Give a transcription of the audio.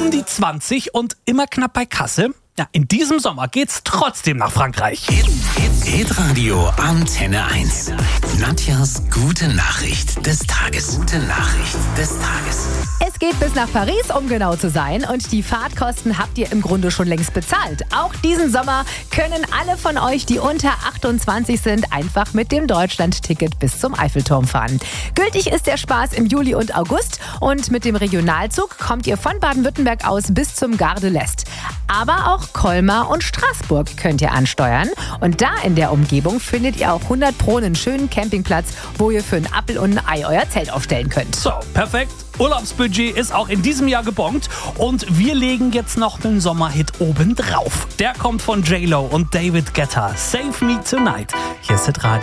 um die 20 und immer knapp bei Kasse. Ja, in diesem Sommer geht's trotzdem nach Frankreich. Hitradio Antenne 1. Nadjas gute Nachricht des Tages. Es geht bis nach Paris, um genau zu sein. Und die Fahrtkosten habt ihr im Grunde schon längst bezahlt. Auch diesen Sommer können alle von euch, die unter 28 sind, einfach mit dem Deutschland-Ticket bis zum Eiffelturm fahren. Gültig ist der Spaß im Juli und August. Und mit dem Regionalzug kommt ihr von Baden-Württemberg aus bis zum Gare de l'Est. Aber auch Colmar und Straßburg könnt ihr ansteuern. Und da in der Umgebung findet ihr auch 100 Pro einen schönen Campingplatz, wo ihr für einen Appel und ein Ei euer Zelt aufstellen könnt. So, perfekt. Urlaubsbudget ist auch in diesem Jahr gebongt. Und wir legen jetzt noch einen Sommerhit oben drauf. Der kommt von J-Lo und David Guetta. Save Me Tonight. Hier ist Hitradio.